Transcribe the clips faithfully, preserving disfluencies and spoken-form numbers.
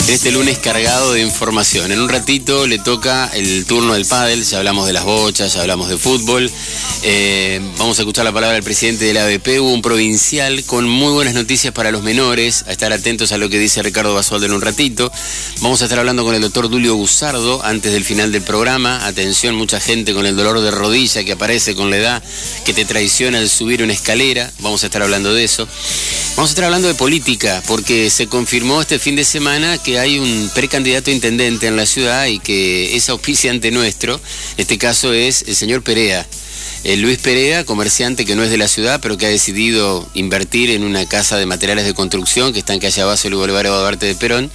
Este lunes cargado de información. En un ratito le toca el turno del pádel, ya hablamos de las bochas, ya hablamos de fútbol. Eh, vamos a escuchar la palabra del presidente de la A B P, hubo un provincial con muy buenas noticias para los menores, a estar atentos a lo que dice Ricardo Basualdo en un ratito. Vamos a estar hablando con el doctor Dulio Gusardo antes del final del programa. Atención, mucha gente con el dolor de rodilla que aparece con la edad, que te traiciona al subir una escalera. Vamos a estar hablando de eso. Vamos a estar hablando de política, porque se confirmó este fin de semana que hay un precandidato a intendente en la ciudad y que es auspiciante nuestro. Este caso es el señor Perea. El Luis Perea, comerciante que no es de la ciudad, pero que ha decidido invertir en una casa de materiales de construcción que está en calle Abazo, el Boulevard Duarte de Perón.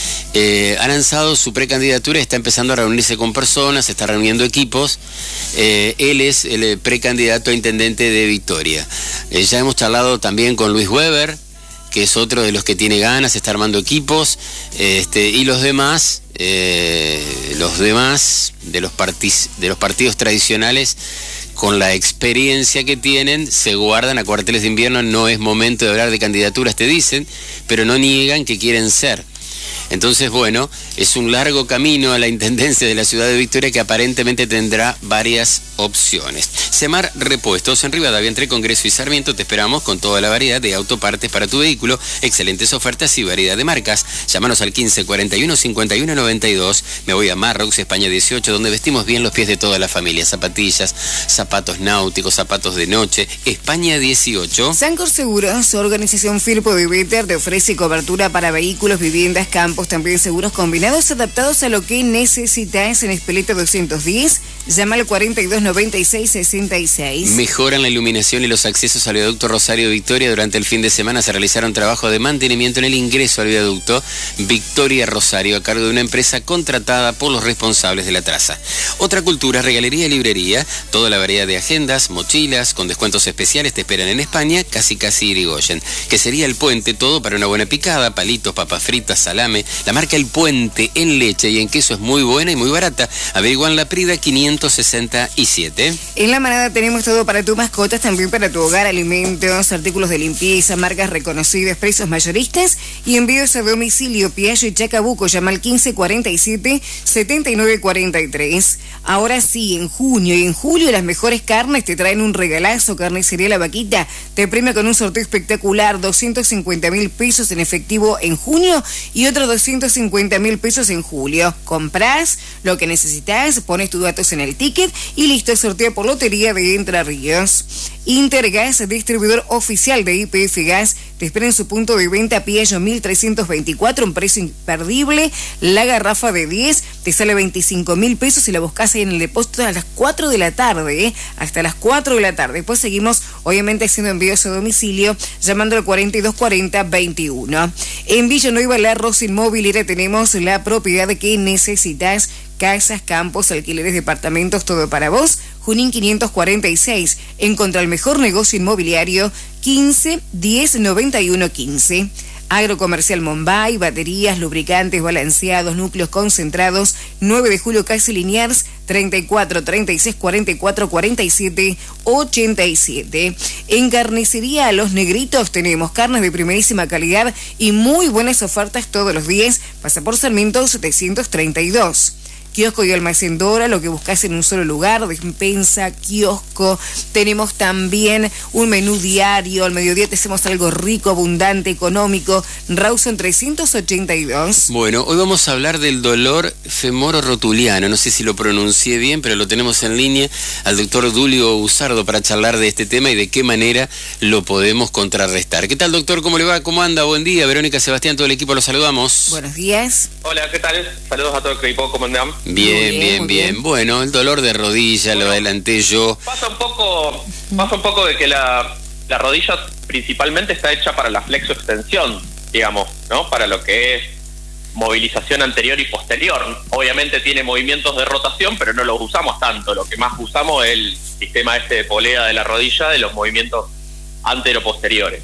Eh, ha lanzado su precandidatura, está empezando a reunirse con personas, está reuniendo equipos. Eh, él es el precandidato a intendente de Victoria. Eh, ya hemos charlado también con Luis Weber, que es otro de los que tiene ganas, está armando equipos, este, y los demás, eh, los demás de los, partis, de los partidos tradicionales, con la experiencia que tienen, se guardan a cuarteles de invierno. No es momento de hablar de candidaturas, te dicen, pero no niegan que quieren ser. Entonces, bueno, es un largo camino a la intendencia de la ciudad de Victoria que aparentemente tendrá varias opciones. Semar Repuestos en Rivadavia, entre Congreso y Sarmiento, te esperamos con toda la variedad de autopartes para tu vehículo, excelentes ofertas y variedad de marcas. Llámanos al quince cuarenta y uno cincuenta y uno noventa y dos. Me voy a Marrox, España dieciocho, donde vestimos bien los pies de toda la familia. Zapatillas, zapatos náuticos, zapatos de noche. España dieciocho. Sancor Seguros, su organización Firpo de Better, te ofrece cobertura para vehículos, viviendas, campos, también seguros combinados adaptados a lo que necesitas. En Espeleta doscientos diez, llama al cuarenta y dos noventa y seis sesenta y seis. Mejoran la iluminación y los accesos al viaducto Rosario Victoria. Durante el fin de semana se realizaron trabajos de mantenimiento en el ingreso al viaducto Victoria Rosario a cargo de una empresa contratada por los responsables de la traza. Otra Cultura, regalería y librería, toda la variedad de agendas, mochilas, con descuentos especiales te esperan en España, casi casi Irigoyen, que sería El Puente, todo para una buena picada, palitos, papas fritas, salame. La marca El Puente en leche y en queso es muy buena y muy barata. Averigua en La Prida quinientos sesenta y siete. En La Manada tenemos todo para tus mascotas, también para tu hogar, alimentos, artículos de limpieza, marcas reconocidas, precios mayoristas y envíos a domicilio. Piaggio y Chacabuco, llama al quince cuarenta y siete setenta y nueve cuarenta y tres. Ahora sí, en junio y en julio las mejores carnes te traen un regalazo. Carnicería La Vaquita te premia con un sorteo espectacular, doscientos cincuenta mil pesos en efectivo en junio y otro doscientos cincuenta mil pesos en julio. Comprás lo que necesitas, pones tus datos en el ticket y listo, sorteo por Lotería de Entre Ríos. Intergas, distribuidor oficial de I P F Gas, te espera en su punto de venta Piaggio mil trescientos veinticuatro, un precio imperdible. La garrafa de diez te sale veinticinco mil pesos y la buscas ahí en el depósito a las cuatro de la tarde, ¿eh? Hasta las cuatro de la tarde. Después seguimos, obviamente, haciendo envíos a domicilio, llamando al cuarenta y dos cuarenta veintiuno. En Villanueva, La Rosa Inmobiliaria, tenemos la propiedad que necesitas. Casas, campos, alquileres, departamentos, todo para vos. Junín quinientos cuarenta y seis. Encontra el mejor negocio inmobiliario, quince diez noventa y uno quince. Agrocomercial Mombay, baterías, lubricantes balanceados, núcleos concentrados, nueve de julio Casi Liniers, treinta y cuatro, treinta y seis, cuarenta y cuatro, cuarenta y siete, ochenta y siete. En Carnicería Los Negritos tenemos carnes de primerísima calidad y muy buenas ofertas todos los días. Pasa por Sarmiento setecientos treinta y dos. Kiosco y almacén Dora, lo que buscas en un solo lugar, despensa, kiosco. Tenemos también un menú diario, al mediodía te hacemos algo rico, abundante, económico. Rawson trescientos ochenta y dos. Bueno, hoy vamos a hablar del dolor femororotuliano, no sé si lo pronuncié bien, pero lo tenemos en línea al doctor Dulio Gusardo para charlar de este tema y de qué manera lo podemos contrarrestar. ¿Qué tal, doctor? ¿Cómo le va? ¿Cómo anda? Buen día. Verónica, Sebastián, todo el equipo, los saludamos. Buenos días. Hola, ¿qué tal? Saludos a todo el equipo, ¿cómo andan? Bien, bien, bien, bien. Bueno, el dolor de rodilla, bueno, lo adelanté yo. Pasa un poco, pasa un poco de que la, la rodilla principalmente está hecha para la flexoextensión, digamos, ¿no? Para lo que es movilización anterior y posterior. Obviamente tiene movimientos de rotación, pero no los usamos tanto. Lo que más usamos es el sistema este de polea de la rodilla, de los movimientos antero-posteriores.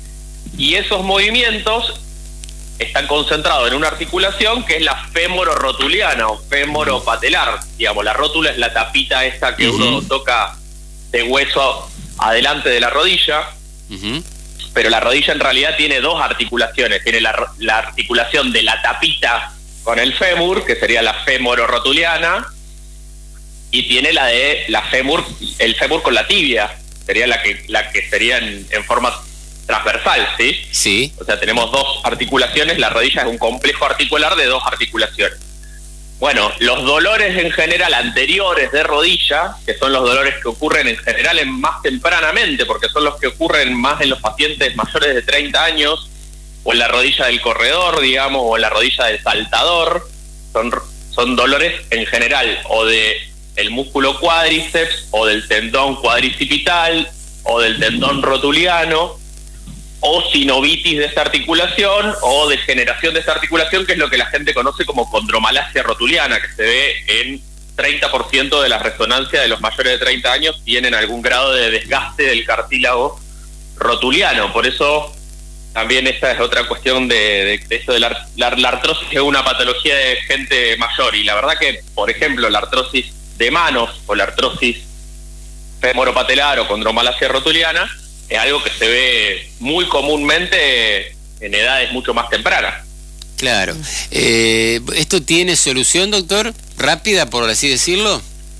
Y esos movimientos están concentrados en una articulación que es la femororotuliana o femoropatelar. Digamos, la rótula es la tapita esta que uh-huh. uno toca de hueso adelante de la rodilla. Uh-huh. pero la rodilla en realidad tiene dos articulaciones. Tiene la, la articulación de la tapita con el fémur, que sería la femoro-rotuliana, y tiene la de la fémur, el fémur con la tibia, sería la que la que sería en, en forma transversal, ¿sí? Sí. O sea, tenemos dos articulaciones, la rodilla es un complejo articular de dos articulaciones. Bueno, los dolores en general anteriores de rodilla, que son los dolores que ocurren en general en más tempranamente, porque son los que ocurren más en los pacientes mayores de treinta años, o en la rodilla del corredor, digamos, o en la rodilla del saltador, son, son dolores en general o de el músculo cuádriceps, o del tendón cuadricipital, o del tendón rotuliano, o sinovitis de esta articulación, o degeneración de esta articulación, que es lo que la gente conoce como condromalacia rotuliana, que se ve en treinta por ciento de las resonancias de los mayores de treinta años, tienen algún grado de desgaste del cartílago rotuliano. Por eso también esta es otra cuestión de, de, de eso de la, la, la artrosis es una patología de gente mayor, y la verdad que, por ejemplo, la artrosis de manos o la artrosis femoropatelar o condromalacia rotuliana es algo que se ve muy comúnmente en edades mucho más tempranas. Claro. Eh, ¿Esto tiene solución, doctor? ¿Rápida, por así decirlo?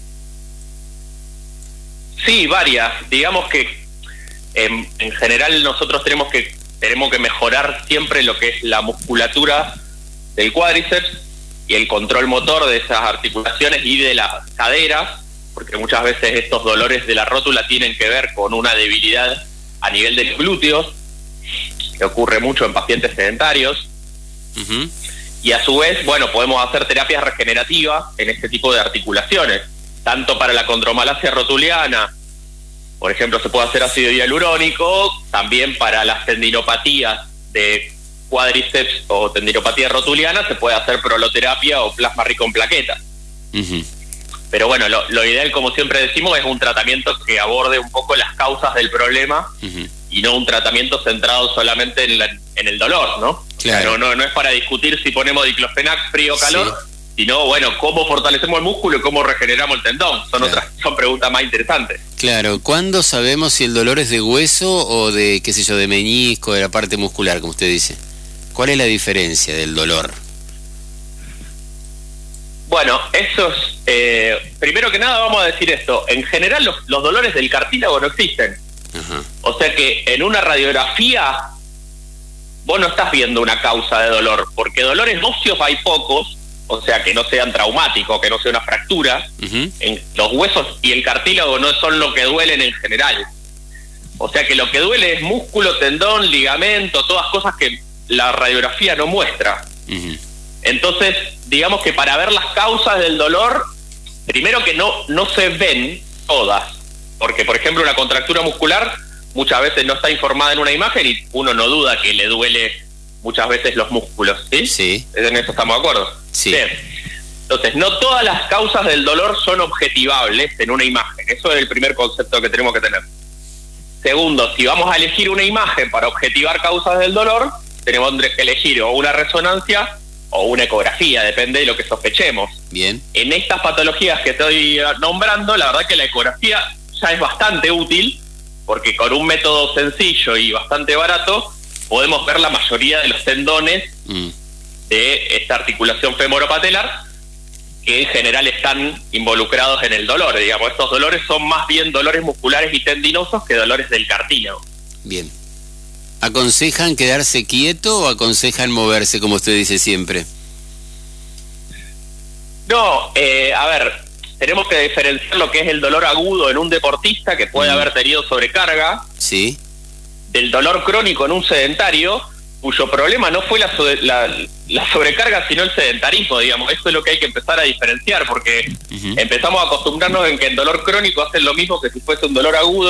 Sí, varias. Digamos que en, en general nosotros tenemos que tenemos que mejorar siempre lo que es la musculatura del cuádriceps y el control motor de esas articulaciones y de las caderas, porque muchas veces estos dolores de la rótula tienen que ver con una debilidad a nivel de los glúteos, que ocurre mucho en pacientes sedentarios. Uh-huh. Y a su vez, bueno, podemos hacer terapias regenerativas en este tipo de articulaciones, tanto para la condromalacia rotuliana, por ejemplo, se puede hacer ácido hialurónico, también para las tendinopatías de cuádriceps o tendinopatía rotuliana se puede hacer proloterapia o plasma rico en plaquetas. Uh-huh. Pero bueno, lo, lo ideal, como siempre decimos, es un tratamiento que aborde un poco las causas del problema, uh-huh, y no un tratamiento centrado solamente en, la, en el dolor, ¿no? Claro. O sea, no, no, no es para discutir si ponemos diclofenac frío o calor, sí, sino, bueno, cómo fortalecemos el músculo y cómo regeneramos el tendón. Son claro. otras, son preguntas más interesantes. Claro, ¿cuándo sabemos si el dolor es de hueso o de, qué sé yo, de meñisco, de la parte muscular, como usted dice? ¿Cuál es la diferencia del dolor? Bueno, eso es... Eh, primero que nada vamos a decir esto. En general los, los dolores del cartílago no existen. Ajá. O sea que en una radiografía vos no estás viendo una causa de dolor, porque dolores óseos hay pocos, o sea que no sean traumáticos, que no sea una fractura. Uh-huh. En los huesos y el cartílago no son lo que duelen en general. O sea que lo que duele es músculo, tendón, ligamento, todas cosas que la radiografía no muestra. Uh-huh. Entonces, digamos que para ver las causas del dolor, primero que no, no se ven todas, porque por ejemplo una contractura muscular muchas veces no está informada en una imagen y uno no duda que le duele muchas veces los músculos, ¿sí? Sí. En eso estamos de acuerdo. Sí. Bien. Entonces, no todas las causas del dolor son objetivables en una imagen. Eso es el primer concepto que tenemos que tener. Segundo, si vamos a elegir una imagen para objetivar causas del dolor, tenemos que elegir o una resonancia o una ecografía, depende de lo que sospechemos. Bien. En estas patologías que estoy nombrando, la verdad que la ecografía ya es bastante útil, porque con un método sencillo y bastante barato podemos ver la mayoría de los tendones mm. de esta articulación femoropatelar, que en general están involucrados en el dolor. Digamos, estos dolores son más bien dolores musculares y tendinosos que dolores del cartílago. Bien. ¿Aconsejan quedarse quieto o aconsejan moverse, como usted dice siempre? No, eh, a ver, tenemos que diferenciar lo que es el dolor agudo en un deportista que puede mm. haber tenido sobrecarga, sí, del dolor crónico en un sedentario, cuyo problema no fue la, sobre, la, la sobrecarga, sino el sedentarismo, digamos. Eso es lo que hay que empezar a diferenciar, porque uh-huh. empezamos a acostumbrarnos en que el dolor crónico hace lo mismo que si fuese un dolor agudo,